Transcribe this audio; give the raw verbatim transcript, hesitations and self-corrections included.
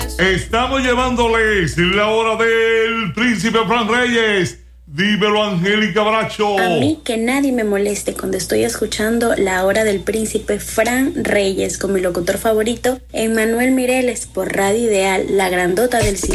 Estamos llevándoles la hora del Príncipe Fran Reyes. Dímelo, Angélica Bracho. A mí que nadie me moleste cuando estoy escuchando la hora del Príncipe Fran Reyes con mi locutor favorito, Emmanuel Mireles, por Radio Ideal, la grandota del cine.